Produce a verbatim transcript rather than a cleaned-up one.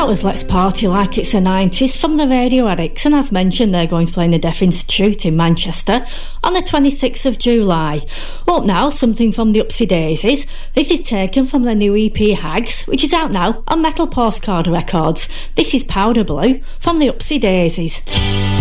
was Let's Party Like It's the nineties from the Radio Addicts, and as mentioned, they're going to play in the Deaf Institute in Manchester on the twenty-sixth of July. Up now, something from the Upsy Daisies. This is taken from their new E P Hags, which is out now on Metal Postcard Records. This is Powder Blue from the Upsy Daisies.